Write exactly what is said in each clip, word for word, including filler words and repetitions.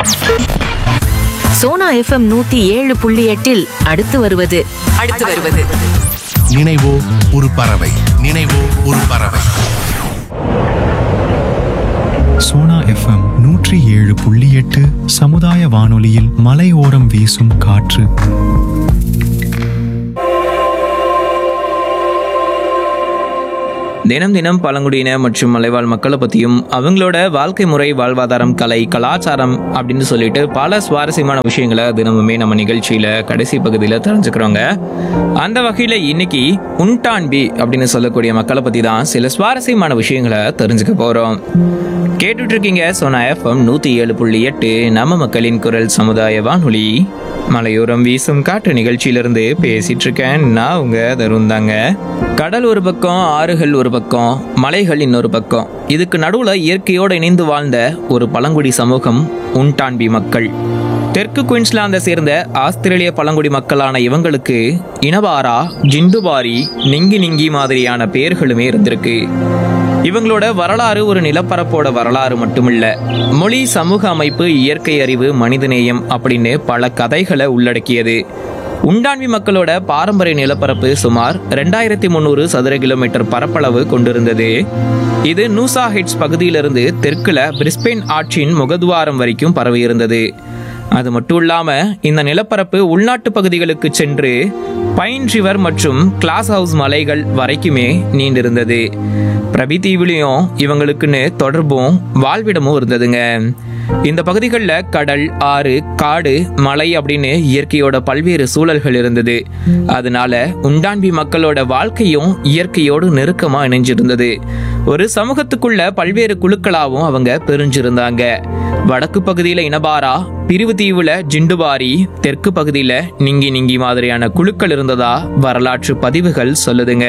Sona FM நூத்தி ஏழு புள்ளி எட்டில் அடுத்து வருவது அடுத்து வருவது நினைவோ ஒரு பறவை நினைவோ ஒரு பறவை. சோனா எஃப்எம் நூற்றி ஏழு புள்ளி எட்டு சமுதாய வானொலியில் மலையோரம் வீசும் காற்று. தினம் தினம் பழங்குடியின மற்றும் மலைவாழ் மக்களை பற்றியும் அவங்களோட வாழ்க்கை முறை, வாழ்வாதாரம், கலை, கலாச்சாரம் அப்படின்னு சொல்லிட்டு பல சுவாரஸ்யமான விஷயங்களை தினமுமே நம்ம நிகழ்ச்சியில் கடைசி பகுதியில் தெரிஞ்சுக்கிறோங்க. அந்த வகையில் இன்னைக்கு உன்டான்பி அப்படின்னு சொல்லக்கூடிய மக்களை பற்றி தான் சில சுவாரஸ்யமான விஷயங்களை தெரிஞ்சுக்க போகிறோம். கேட்டுட்டு இருக்கீங்க சோனா எஃப்எம் நூற்றி ஏழு புள்ளி எட்டு நம்ம மக்களின் குரல் சமுதாய வானொலி. மலையோரம் வீசும் காற்று நிகழ்ச்சியிலிருந்து பேசிட்டு இருக்கேன் நான் உங்க தருண் தாங்க. கடல் ஒரு பக்கம், ஆறுகள் ஒரு பக்கம், மலைகள் இன்னொரு பக்கம். இதுக்கு நடுவுல இயற்கையோடு இணைந்து வாழ்ந்த ஒரு பழங்குடி சமூகம் உன்டான்பி மக்கள். தெற்கு குயின்ஸ்லாந்தை சேர்ந்த ஆஸ்திரேலிய பழங்குடி மக்களான இவங்களுக்கு இனபாரா, ஜிண்டுபாரி, நிங்கி நிங்கி மாதிரியான பெயர்களுமே இருந்திருக்கு. இவங்களோட வரலாறு ஒரு நிலப்பரப்போட வரலாறு மட்டுமில்ல, மொழி, சமூக அமைப்பு, இயற்கை அறிவு, மனிதநேயம் அப்படின்னு பல கதைகளை உள்ளடக்கியது. உன்டான்பி மக்களோட பாரம்பரிய நிலப்பரப்பு சுமார் ரெண்டாயிரத்தி முந்நூறு சதுர கிலோமீட்டர் பரப்பளவு கொண்டிருந்தது. இது நூசா ஹெட்ஸ் பகுதியிலிருந்து தெற்குல பிரிஸ்பெயின் ஆற்றின் முகதுவாரம் வரைக்கும் பரவி இருந்தது. அது மட்டும் இல்லாம இந்த நிலப்பரப்பு உள்நாட்டு பகுதிகளுக்கு சென்று பைன் ரிவர் மற்றும் கிளாஸ் ஹவுஸ் மலைகள் வரைக்குமே நீண்டிருந்தது. பிரபி தீவிலையும் இவங்களுக்குன்னு தொடர்பும் வாழ்விடமும் இருந்ததுங்க. இந்த பகுதிகளில் கடல், ஆறு, காடு, மலை அப்படின்னு இயற்கையோட பல்வேறு சூழல்கள் இருந்தது. அதனால உன்டான்பி மக்களோட வாழ்க்கையும் இயற்கையோடு நெருக்கமா இணைஞ்சிருந்தது. ஒரு சமூகத்துக்குள்ள பல்வேறு குழுக்களாகவும் அவங்க பிரிஞ்சிருந்தாங்க. வடக்கு பகுதியில இனபாரா, பிரிவு தீவுல ஜிண்டுபாரி, தெற்கு பகுதியில நிங்கி நிங்கி மாதிரியான குழுக்கள் இருந்ததா வரலாற்று பதிவுகள் சொல்லுதுங்க.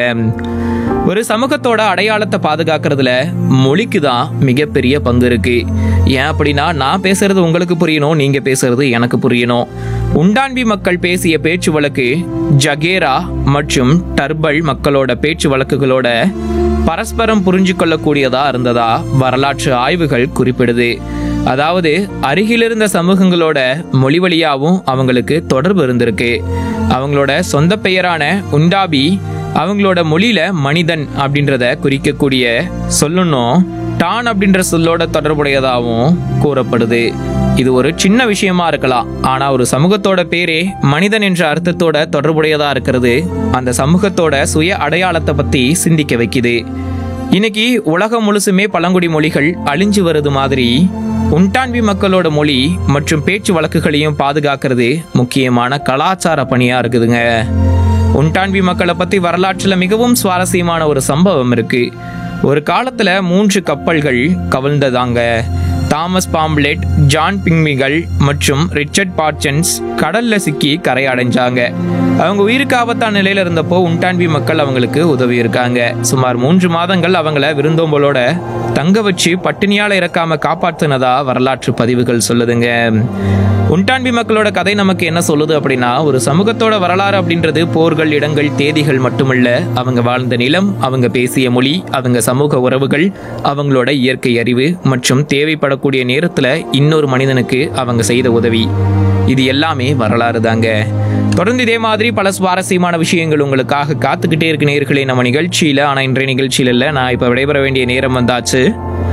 ஒரு சமூகத்தோட அடையாளத்தை பாதுகாக்கிறதுல மொழிக்கு தான் மிகப்பெரிய பங்கு இருக்கு. ஏன் அப்படின்னா, நான் பேசுறது உங்களுக்கு புரியணும், நீங்க பேசுறது எனக்கு புரியணும். உன்டான்பி மக்கள் பேசிய பேச்சு வழக்கு ஜகேரா மற்றும் டர்பல் மக்களோட பேச்சு வழக்குகளோட பரஸ்பரம் புரிஞ்சு கொள்ளக்கூடியதா இருந்ததா வரலாற்று ஆய்வுகள் குறிப்பிடுது. அதாவது அருகிலிருந்த சமூகங்களோட மொழி வழியாவும் அவங்களுக்கு தொடர்பு இருந்திருக்கு. அவங்களோட சொந்த பெயரான உன்டாபி அவங்களோட மொழியில மனிதன் அப்படின்றத குறிக்கக்கூடிய சொல்லணும் டான் அப்படின்ற சொல்லோட தொடர்புடையதாகவும் கூறப்படுது. இது ஒரு சின்ன விஷயமா இருக்கலாம், ஆனா ஒரு சமூகத்தோட பேரே மனிதன் என்ற அர்த்தத்தோட தொடர்புடையதா இருக்கிறது அந்த சமூகத்தோட சுய அடையாளத்தை பத்தி சிந்திக்க வைக்குது. இன்னைக்கு உலகம் முழுசுமே பழங்குடி மொழிகள் அழிஞ்சு வருது மாதிரி உன்டான்பி மக்களோட மொழி மற்றும் பேச்சு வழக்குகளையும் பாதுகாக்கிறது முக்கியமான கலாச்சார பணியா இருக்குதுங்க. உன்டான்பி மக்களை பத்தி வரலாற்றுல மிகவும் சுவாரஸ்யமான ஒரு சம்பவம் இருக்கு. ஒரு காலத்துல மூன்று கப்பல்கள் கவிழ்ந்ததாங்க. தாமஸ் பாம்ப்லெட், ஜான் பிங்மிகள் மற்றும் ரிச்சர்ட் பார்ச்சன்ஸ் கடல்ல சிக்கி கரை அடைஞ்சாங்க. அவங்க உயிருக்கு ஆபத்தான நிலையில இருந்தப்போ உன்டான்பி மக்கள் அவங்களுக்கு உதவி இருக்காங்க. சுமார் மூன்று மாதங்கள் அவங்கள விருந்தோம்பலோட தங்க வச்சு பட்டினியால இறக்காம காப்பாற்றினதா வரலாற்று பதிவுகள் சொல்லுதுங்க. உன்டான்பி மக்களோட கதை நமக்கு என்ன சொல்லுது அப்படின்னா, ஒரு சமூகத்தோட வரலாறு அப்படின்றது போர்கள், இடங்கள், தேதிகள் மட்டுமல்ல, அவங்க வாழ்ந்த நிலம், அவங்க பேசிய மொழி, அவங்க சமூக உறவுகள், அவங்களோட இயற்கை அறிவு மற்றும் தேவைப்படக்கூடிய நேரத்துல இன்னொரு மனிதனுக்கு அவங்க செய்த உதவி, இது எல்லாமே வரலாறு தாங்க. தொடர்ந்து இதே மாதிரி பல சுவாரஸ்யமான விஷயங்கள் உங்களுக்காக காத்துக்கிட்டே இருக்கு நேயர்களே நம்ம நிகழ்ச்சியில. ஆனா இன்றைய நிகழ்ச்சியில் இல்ல, நான் இப்ப விடைபெற வேண்டிய நேரம் வந்தாச்சு.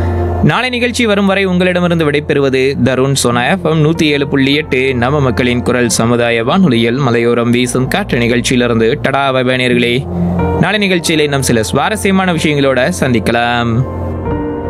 நாளை நிகழ்ச்சி வரும் வரை உங்களிடமிருந்து விடைபெறுவது தருண். சோனா எஃப்எம் நூத்தி ஏழு புள்ளி எட்டு நம்ம மக்களின் குரல் சமுதாய வானொலியில் மலையோரம் வீசும் காற்று நிகழ்ச்சியிலிருந்து டடா. பை பை நேயர்களே. நாளை நிகழ்ச்சியில இன்னும் சில சுவாரஸ்யமான விஷயங்களோட சந்திக்கலாம்.